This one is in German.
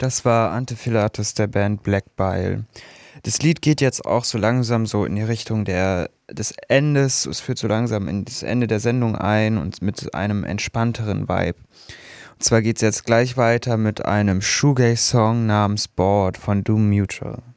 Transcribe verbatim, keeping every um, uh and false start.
Das war Antiphilatus der Band Black Bile. Das Lied geht jetzt auch so langsam so in die Richtung der, des Endes. Es führt so langsam in das Ende der Sendung ein und mit einem entspannteren Vibe. Und zwar geht es jetzt gleich weiter mit einem Shoegaze-Song namens Bored von Doom Mutual.